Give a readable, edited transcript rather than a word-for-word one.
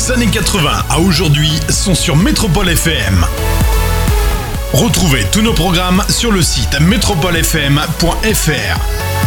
Des années 80 à aujourd'hui sont sur Métropole FM. Retrouvez tous nos programmes sur le site metropolefm.fr.